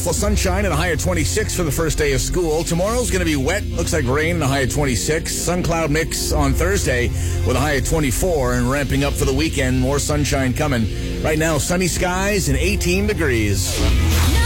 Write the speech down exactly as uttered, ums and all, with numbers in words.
beautiful sunshine and a high of twenty-six for the first day of school. Tomorrow's going to be wet. Looks like rain and a high of twenty-six. Sun cloud mix on Thursday with a high of twenty-four and ramping up for the weekend. More sunshine coming. Right now, sunny skies and eighteen degrees.